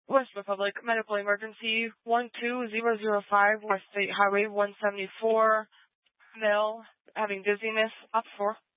West Republic, medical emergency 12005, West State Highway 174, male, having dizziness, up 4.